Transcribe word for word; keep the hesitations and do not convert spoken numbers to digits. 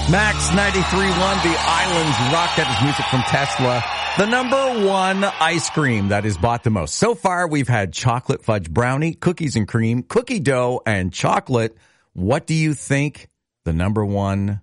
Max ninety-three point one, The Islands Rock. That is music from Tesla. The number one ice cream that is bought the most. So far, we've had chocolate fudge brownie, cookies and cream, cookie dough, and chocolate. What do you think the number one